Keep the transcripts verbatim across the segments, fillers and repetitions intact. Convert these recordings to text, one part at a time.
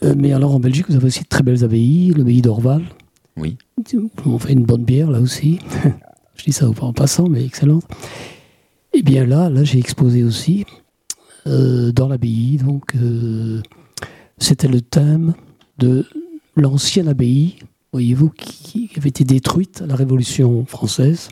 Euh, mais alors en Belgique, vous avez aussi de très belles abbayes, l'abbaye d'Orval. Oui. On fait une bonne bière là aussi. Je dis ça en passant, mais excellente. Et bien là, là j'ai exposé aussi euh, dans l'abbaye. Donc euh, c'était le thème de l'ancienne abbaye, voyez-vous, qui, qui avait été détruite à la Révolution française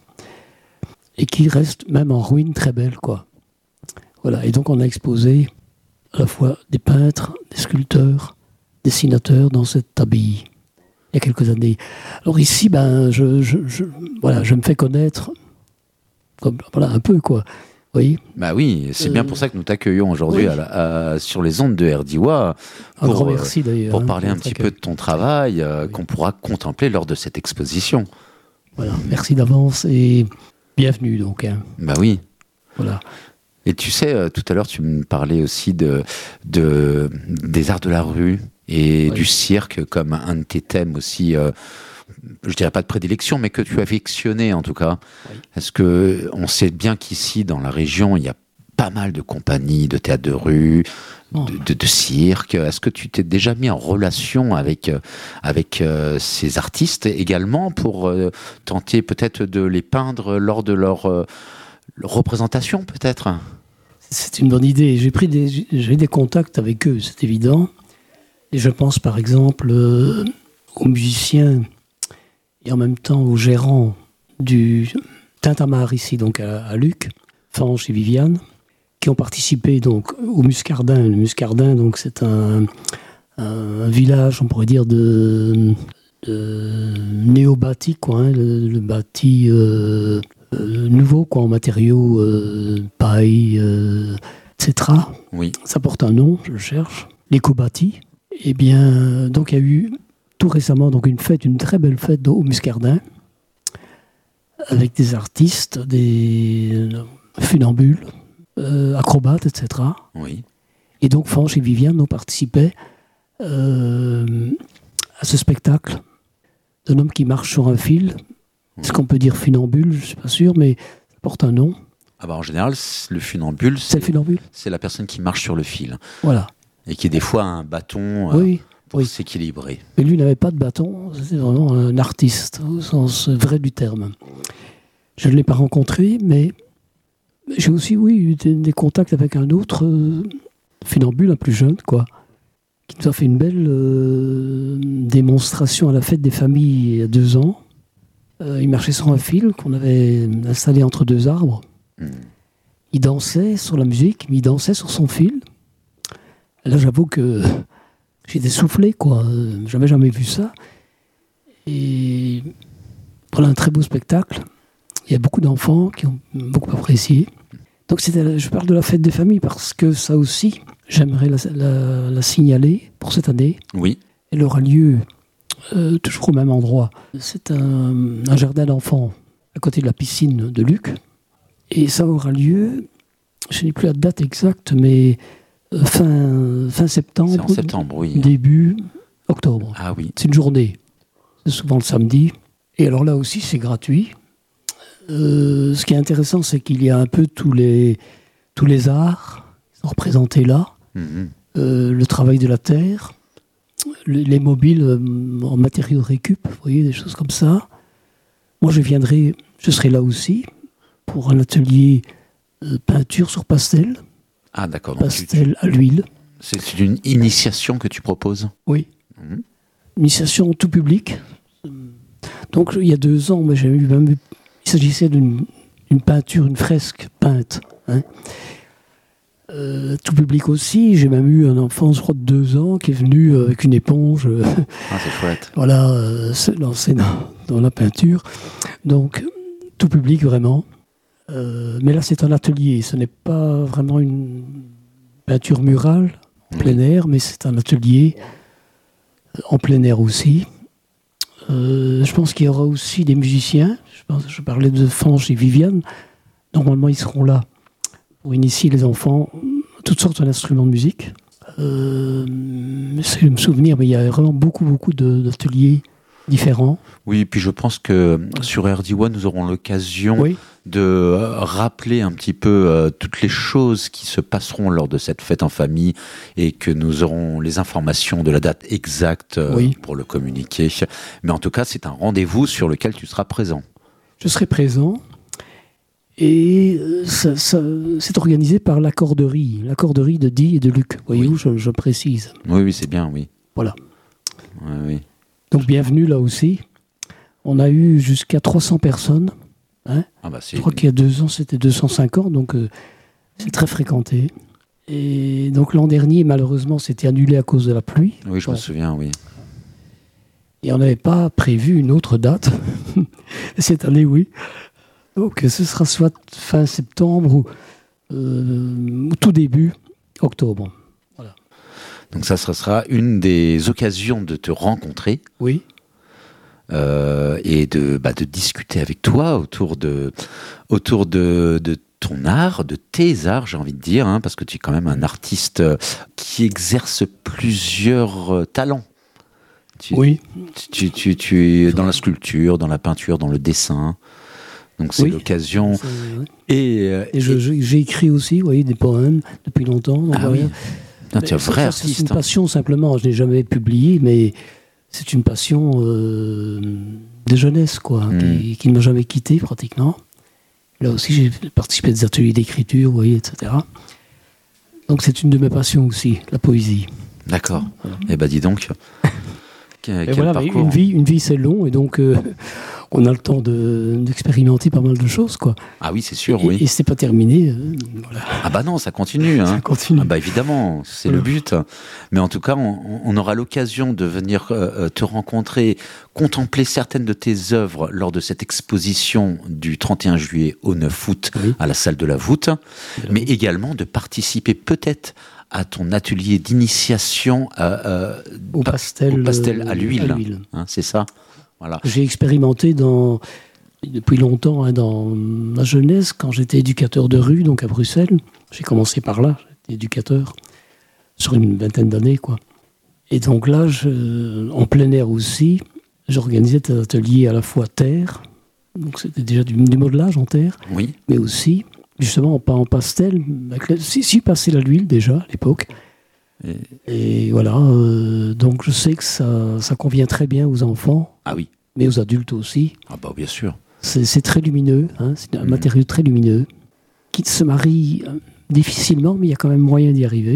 et qui reste même en ruine très belle, quoi. Voilà. Et donc on a exposé à la fois des peintres, des sculpteurs, dessinateurs dans cette abbaye. Il y a quelques années. Alors ici, ben, je, je, je, voilà, je me fais connaître comme, voilà, un peu, quoi. Vous voyez ? Bah oui, c'est euh, bien pour ça que nous t'accueillons aujourd'hui oui. à la, à, sur les ondes de R D I W A pour, un grand merci, d'ailleurs, pour hein, parler pour un petit peu de ton travail euh, oui. qu'on pourra contempler lors de cette exposition. Voilà, merci d'avance et bienvenue donc. Hein. Bah oui. Voilà. Et tu sais, euh, tout à l'heure, tu me parlais aussi de, de, des arts de la rue et oui. du cirque comme un de tes thèmes aussi, euh, je dirais pas de prédilection, mais que tu as affectionné en tout cas. Oui. Est-ce que on sait bien qu'ici, dans la région, il y a pas mal de compagnies, de théâtre de rue, oh. de, de, de cirque. Est-ce que tu t'es déjà mis en relation avec, avec euh, ces artistes également pour euh, tenter peut-être de les peindre lors de leur, euh, leur représentation peut-être ? C'est une bonne idée. J'ai pris des, j'ai des contacts avec eux, c'est évident. Et je pense par exemple euh, aux musiciens et en même temps aux gérants du Tintamarre ici, donc à, à Luc, Fange et Viviane, qui ont participé donc au Muscardin. Le Muscardin, donc c'est un, un, un village, on pourrait dire, de, de néo-bâti, quoi, hein, le, le bâti euh, euh, nouveau, quoi, en matériaux euh, paille, euh, et cetera. Oui. Ça porte un nom, je le cherche. L'éco-bâti. Eh bien, donc il y a eu tout récemment donc une fête, une très belle fête au Muscardin, avec des artistes, des funambules, euh, acrobates, et cetera. Oui. Et donc Fange et Viviane ont participé euh, à ce spectacle d'un homme qui marche sur un fil. Oui. Est-ce qu'on peut dire funambule ? Je ne suis pas sûr, mais ça porte un nom. Ah bah en général, le funambule, c'est, c'est, le funambule. c'est la personne qui marche sur le fil. Voilà. Et qui, des fois, a un bâton oui, euh, pour oui. s'équilibrer. Mais lui n'avait pas de bâton, c'était vraiment un artiste, au sens vrai du terme. Je ne l'ai pas rencontré, mais j'ai aussi, oui, eu des, des contacts avec un autre euh, funambule, un plus jeune, quoi, qui nous a fait une belle euh, démonstration à la fête des familles il y a deux ans. Euh, il marchait sur un fil qu'on avait installé entre deux arbres. Mmh. Il dansait sur la musique, mais il dansait sur son fil. Là, j'avoue que j'étais soufflé, quoi. J'avais jamais vu ça. Et voilà un très beau spectacle. Il y a beaucoup d'enfants qui ont beaucoup apprécié. Donc, c'était, je parle de la fête des familles parce que ça aussi, j'aimerais la, la, la signaler pour cette année. Oui. Elle aura lieu euh, toujours au même endroit. C'est un, un jardin d'enfants à côté de la piscine de Luc. Et ça aura lieu, je n'ai plus la date exacte, mais Fin, fin septembre, c'est en septembre, oui. Début octobre. Ah oui. C'est une journée. C'est souvent le samedi. Et alors là aussi, c'est gratuit. Euh, ce qui est intéressant, c'est qu'il y a un peu tous les, tous les arts qui sont représentés là. Mm-hmm. Euh, le travail de la terre, les, les mobiles en matériaux de récup, vous voyez, des choses comme ça. Moi, je viendrai, je serai là aussi pour un atelier euh, peinture sur pastel. Ah d'accord. Pastel à l'huile. C'est une initiation que tu proposes ? Oui. Mmh. Initiation tout public. Donc il y a deux ans, mais j'ai eu même vu, il s'agissait d'une, d'une peinture, une fresque peinte. Hein. Euh, tout public aussi. J'ai même eu un enfant, je crois, de deux ans qui est venu avec une éponge. Ah c'est chouette. Voilà, euh, se lancer dans, dans la peinture. Donc tout public vraiment. Euh, mais là, c'est un atelier. Ce n'est pas vraiment une peinture murale en plein air, mais c'est un atelier en plein air aussi. Euh, je pense qu'il y aura aussi des musiciens. Je, pense, je parlais de Fange et Viviane. Normalement, ils seront là pour initier les enfants à toutes sortes d'instruments de musique. Euh, c'est me souvenir, mais il y a vraiment beaucoup, beaucoup de, d'ateliers différents. Oui, puis je pense que sur R D un, nous aurons l'occasion oui. de euh, rappeler un petit peu euh, toutes les choses qui se passeront lors de cette fête en famille et que nous aurons les informations de la date exacte euh, oui. pour le communiquer. Mais en tout cas, c'est un rendez-vous sur lequel tu seras présent. Je serai présent. Et ça, ça, c'est organisé par l'accorderie, l'accorderie de Di et de Luc. Voyez-vous, oui. je, je précise. Oui, oui, c'est bien, oui. Voilà. Oui, oui. Donc bienvenue là aussi. On a eu jusqu'à trois cents personnes. Hein ah bah c'est... Je crois qu'il y a deux ans, c'était deux cent cinquante, donc euh, c'est très fréquenté. Et donc l'an dernier, malheureusement, c'était annulé à cause de la pluie. Oui, je bon. me souviens, oui. Et on n'avait pas prévu une autre date. Cette année, oui. Donc ce sera soit fin septembre ou euh, tout début octobre. Voilà. Donc ça, ça sera une des occasions de te rencontrer. Oui. Euh, et de, bah, de discuter avec toi autour de, autour de, de ton art, de tes arts, j'ai envie de dire, hein, parce que tu es quand même un artiste qui exerce plusieurs euh, talents. Tu, oui. Tu, tu, tu es dans la sculpture, dans la peinture, dans le dessin. Donc c'est oui, l'occasion. C'est, ouais. Et, euh, et, je, je, j'ai écrit aussi, vous voyez, des poèmes depuis longtemps. Donc ah voilà. oui. Non, tu es un vrai ça, artiste. C'est une passion simplement. Je n'ai jamais publié, mais c'est une passion euh, de jeunesse, quoi, mmh. qui, qui ne m'a jamais quitté pratiquement. Là aussi, j'ai participé à des ateliers d'écriture, vous voyez, et cetera. Donc c'est une de mes passions aussi, la poésie. D'accord. Voilà. Eh ben dis donc. Quel, quel voilà, parcours. Une vie, une vie, c'est long, et donc euh, on a le temps de, d'expérimenter pas mal de choses, quoi. Ah oui, c'est sûr, et, oui. Et c'est pas terminé. Euh, voilà. Ah bah non, ça continue. Hein. Ça continue. Ah bah évidemment, c'est voilà. le but. Mais en tout cas, on, on aura l'occasion de venir euh, te rencontrer, contempler certaines de tes œuvres lors de cette exposition du trente et un juillet au neuf août oui. à la salle de la Voûte, mais également de participer peut-être à ton atelier d'initiation euh, euh, au pastel, au pastel à l'huile, à l'huile. Hein, c'est ça. Voilà. J'ai expérimenté dans, depuis longtemps hein, dans ma jeunesse, quand j'étais éducateur de rue, donc à Bruxelles. J'ai commencé par là, j'étais éducateur, sur une vingtaine d'années, quoi. Et donc là, je, en plein air aussi, j'organisais des ateliers à la fois terre, donc c'était déjà du, du modelage en terre, oui. mais aussi... justement pas en pastel, si, si pastel à l'huile déjà à l'époque. Et, et voilà, euh, donc je sais que ça, ça convient très bien aux enfants, ah oui. mais aux adultes aussi. Ah bah bien sûr. C'est, c'est très lumineux, hein, c'est un mmh. matériau très lumineux, qui se marie difficilement, mais il y a quand même moyen d'y arriver.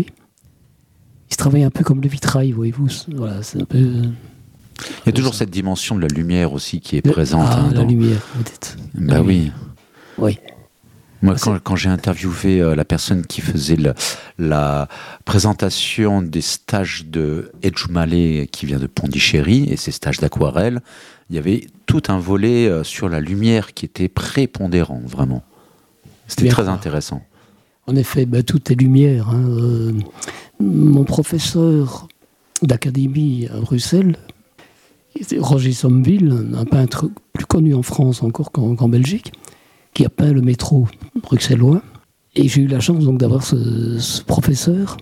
Il se travaille un peu comme le vitrail, voyez-vous. Voilà, c'est un peu... Il y a toujours ça. Cette dimension de la lumière aussi qui est le, présente. Ah, hein, la dans... lumière, peut-être. Bah oui. Oui. Moi, quand, quand j'ai interviewé euh, la personne qui faisait le, la présentation des stages de Edjumale, qui vient de Pondichéry, et ses stages d'aquarelle, il y avait tout un volet euh, sur la lumière qui était prépondérant, vraiment. C'était Bien, très intéressant. En effet, bah, tout est lumière. Hein. Euh, mon professeur d'académie à Bruxelles, Roger Sommeville, un peintre plus connu en France encore qu'en, qu'en Belgique, qui a peint le métro bruxellois. Et j'ai eu la chance donc d'avoir ce, ce professeur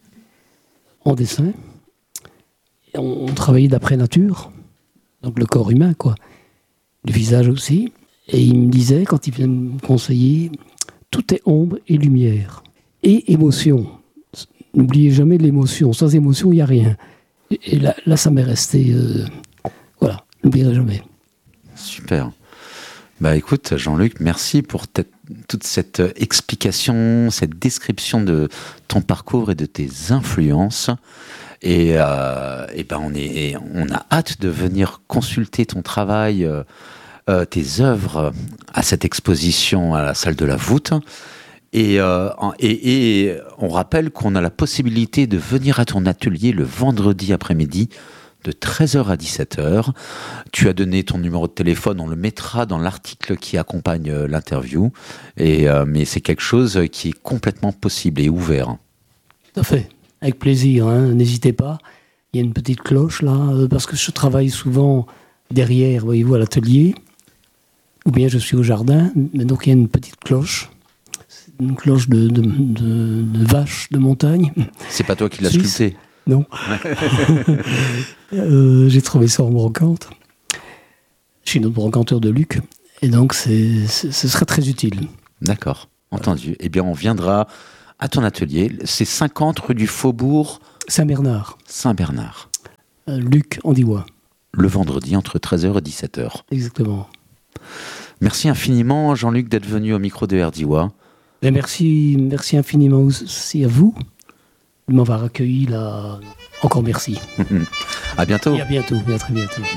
en dessin. Et on, on travaillait d'après nature, donc le corps humain, quoi. Le visage aussi. Et il me disait, quand il venait me conseiller, tout est ombre et lumière. Et émotion. N'oubliez jamais l'émotion. Sans émotion, il n'y a rien. Et, et là, là, ça m'est resté... Euh, voilà, n'oublierai jamais. Super. Bah écoute, Jean-Luc, merci pour t- toute cette explication, cette description de ton parcours et de tes influences. Et, euh, et ben on est, on a hâte de venir consulter ton travail, euh, euh, tes œuvres à cette exposition à la salle de la Voûte. Et, euh, et, et on rappelle qu'on a la possibilité de venir à ton atelier le vendredi après-midi de treize heures à dix-sept heures. Tu as donné ton numéro de téléphone, on le mettra dans l'article qui accompagne l'interview. Et, euh, mais c'est quelque chose qui est complètement possible et ouvert. Tout à fait, avec plaisir, hein. N'hésitez pas. Il y a une petite cloche là, euh, parce que je travaille souvent derrière, voyez-vous, à l'atelier, ou bien je suis au jardin, donc il y a une petite cloche. Une cloche de, de, de, de vache de montagne. C'est pas toi qui l'as sculptée? Non. euh, j'ai trouvé ça en brocante. chez notre brocanteur de Luc. Et donc, c'est, c'est, ce serait très utile. D'accord, entendu. Eh bien, on viendra à ton atelier. C'est cinquante rue du Faubourg Saint-Bernard. Saint-Bernard. Euh, Luc Andiwa. Le vendredi, entre treize heures et dix-sept heures. Exactement. Merci infiniment, Jean-Luc, d'être venu au micro de R D I W A. Et merci, merci infiniment aussi à vous de m'avoir accueilli là. Encore merci. À bientôt. Et à bientôt, et à très bientôt.